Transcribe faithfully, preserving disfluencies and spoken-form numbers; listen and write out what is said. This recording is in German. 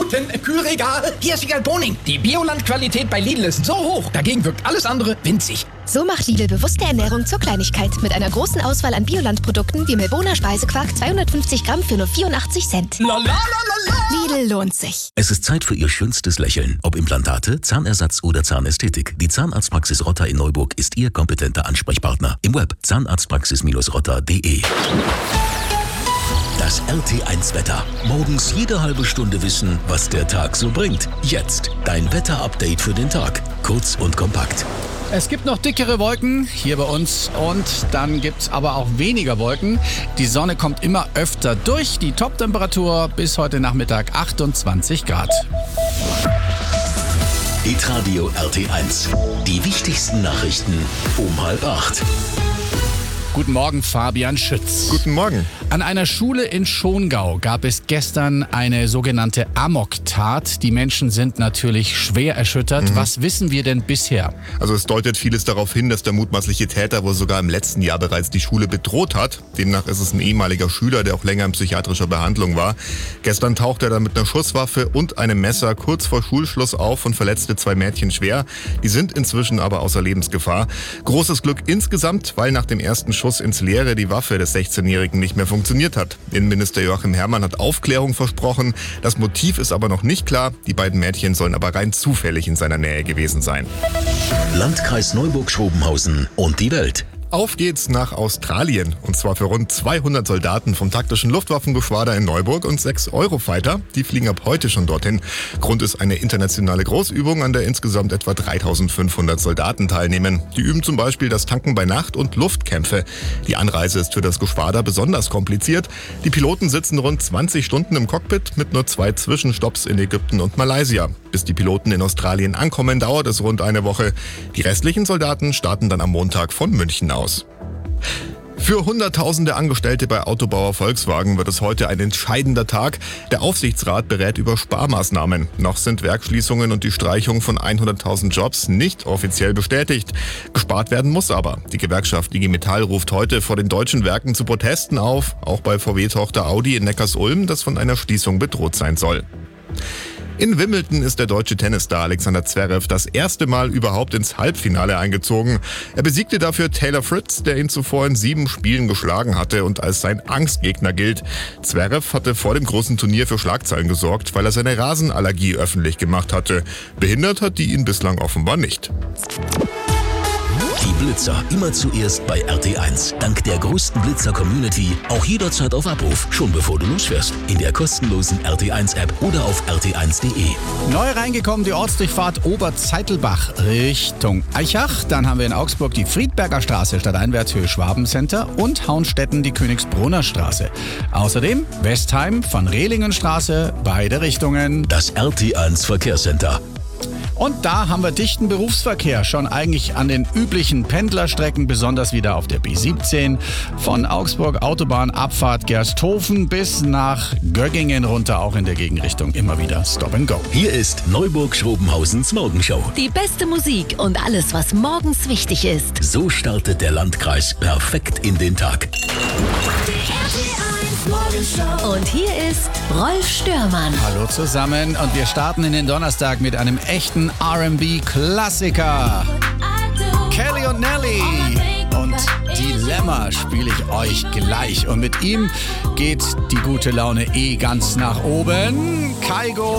Minuten. Kühlregal. Hier ist Egal Boning. Die Bioland-Qualität bei Lidl ist so hoch. Dagegen wirkt alles andere winzig. So macht Lidl bewusste Ernährung zur Kleinigkeit. Mit einer großen Auswahl an Bioland-Produkten wie Melboner Speisequark zweihundertfünfzig Gramm für nur vierundachtzig Cent. La, la, la, la, la. Lidl lohnt sich. Es ist Zeit für Ihr schönstes Lächeln. Ob Implantate, Zahnersatz oder Zahnästhetik. Die Zahnarztpraxis Rotter in Neuburg ist Ihr kompetenter Ansprechpartner. Im Web zahnarztpraxis rotter punkt de. Das R T eins Wetter. Morgens jede halbe Stunde wissen, was der Tag so bringt. Jetzt dein Wetter-Update für den Tag. Kurz und kompakt. Es gibt noch dickere Wolken hier bei uns und dann gibt es aber auch weniger Wolken. Die Sonne kommt immer öfter durch. Die Toptemperatur bis heute Nachmittag achtundzwanzig Grad. Hitradio R T eins. Die wichtigsten Nachrichten um halb acht. Guten Morgen, Fabian Schütz. Guten Morgen. An einer Schule in Schongau gab es gestern eine sogenannte Amok-Tat. Die Menschen sind natürlich schwer erschüttert. Mhm. Was wissen wir denn bisher? Also es deutet vieles darauf hin, dass der mutmaßliche Täter wohl sogar im letzten Jahr bereits die Schule bedroht hat. Demnach ist es ein ehemaliger Schüler, der auch länger in psychiatrischer Behandlung war. Gestern tauchte er dann mit einer Schusswaffe und einem Messer kurz vor Schulschluss auf und verletzte zwei Mädchen schwer. Die sind inzwischen aber außer Lebensgefahr. Großes Glück insgesamt, weil nach dem ersten Schuss ins Leere die Waffe des sechzehnjährigen nicht mehr funktioniert hat. Innenminister Joachim Herrmann hat Aufklärung versprochen. Das Motiv ist aber noch nicht klar. Die beiden Mädchen sollen aber rein zufällig in seiner Nähe gewesen sein. Landkreis Neuburg-Schrobenhausen und die Welt. Auf geht's nach Australien. Und zwar für rund zweihundert Soldaten vom taktischen Luftwaffengeschwader in Neuburg und sechs Eurofighter. Die fliegen ab heute schon dorthin. Grund ist eine internationale Großübung, an der insgesamt etwa dreitausendfünfhundert Soldaten teilnehmen. Die üben zum Beispiel das Tanken bei Nacht und Luftkämpfe. Die Anreise ist für das Geschwader besonders kompliziert. Die Piloten sitzen rund zwanzig Stunden im Cockpit mit nur zwei Zwischenstopps in Ägypten und Malaysia. Bis die Piloten in Australien ankommen, dauert es rund eine Woche. Die restlichen Soldaten starten dann am Montag von München aus. Für hunderttausende Angestellte bei Autobauer Volkswagen wird es heute ein entscheidender Tag. Der Aufsichtsrat berät über Sparmaßnahmen. Noch sind Werksschließungen und die Streichung von hunderttausend Jobs nicht offiziell bestätigt. Gespart werden muss aber. Die Gewerkschaft I G Metall ruft heute vor den deutschen Werken zu Protesten auf, auch bei V W-Tochter Audi in Neckarsulm, das von einer Schließung bedroht sein soll. In Wimbledon ist der deutsche Tennisstar Alexander Zverev das erste Mal überhaupt ins Halbfinale eingezogen. Er besiegte dafür Taylor Fritz, der ihn zuvor in sieben Spielen geschlagen hatte und als sein Angstgegner gilt. Zverev hatte vor dem großen Turnier für Schlagzeilen gesorgt, weil er seine Rasenallergie öffentlich gemacht hatte. Behindert hat die ihn bislang offenbar nicht. Die Blitzer immer zuerst bei R T eins. Dank der größten Blitzer-Community auch jederzeit auf Abruf, schon bevor du losfährst. In der kostenlosen R T eins App oder auf r t eins punkt de. Neu reingekommen die Ortsdurchfahrt Oberzeitelbach Richtung Eichach. Dann haben wir in Augsburg die Friedberger Straße stadteinwärts Höhe Schwabencenter und Hauenstetten die Königsbrunner Straße. Außerdem Westheim von Rehlingenstraße, beide Richtungen. Das R T eins Verkehrscenter. Und da haben wir dichten Berufsverkehr, schon eigentlich an den üblichen Pendlerstrecken, besonders wieder auf der B siebzehn, von Augsburg Autobahnabfahrt Gersthofen bis nach Göggingen runter, auch in der Gegenrichtung immer wieder Stop and Go. Hier ist Neuburg-Schrobenhausens Morgenshow. Die beste Musik und alles, was morgens wichtig ist. So startet der Landkreis perfekt in den Tag. Und hier ist Rolf Störmann. Hallo zusammen und wir starten in den Donnerstag mit einem echten R and B-Klassiker. Kelly und Nelly und Dilemma spiele ich euch gleich. Und mit ihm geht die gute Laune eh ganz nach oben. Kygo